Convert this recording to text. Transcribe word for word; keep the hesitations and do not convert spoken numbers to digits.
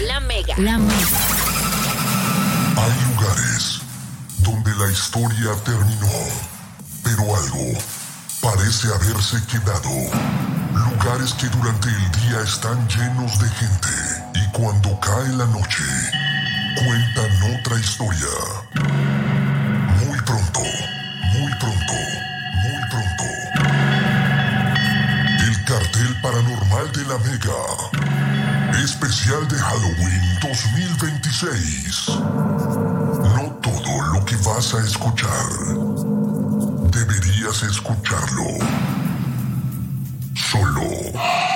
La Mega. La Mega. Hay lugares donde la historia terminó, pero algo parece haberse quedado. Lugares que durante el día están llenos de gente y cuando cae la noche, cuentan otra historia. Muy pronto, muy pronto, muy pronto. El cartel paranormal de La Mega. Especial de Halloween dos mil veintiséis. No todo lo que vas a escuchar deberías escucharlo. Solo